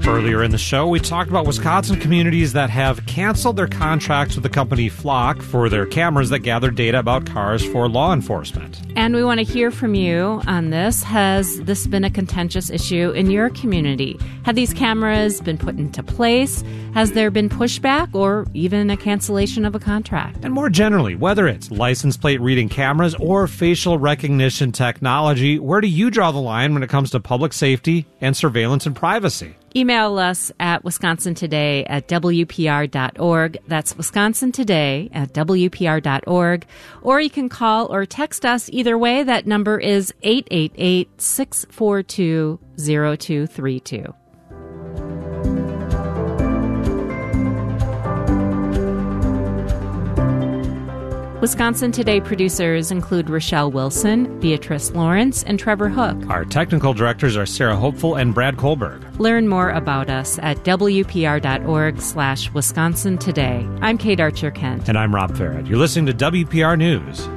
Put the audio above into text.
Earlier in the show, we talked about Wisconsin communities that have canceled their contracts with the company Flock for their cameras that gather data about cars for law enforcement. And we want to hear from you on this. Has this been a contentious issue in your community? Have these cameras been put into place? Has there been pushback or even a cancellation of a contract? And more generally, whether it's license plate reading cameras or facial recognition technology, where do you draw the line when it comes to public safety and surveillance and privacy? Email us at wisconsintoday@wpr.org. That's wisconsintoday@wpr.org. Or you can call or text us. Either way, that number is 888-642-0232. Wisconsin Today producers include Rochelle Wilson, Beatrice Lawrence, and Trevor Hook. Our technical directors are Sarah Hopeful and Brad Kohlberg. Learn more about us at wpr.org/Wisconsin Today. I'm Kate Archer-Kent. And I'm Rob Farrett. You're listening to WPR News.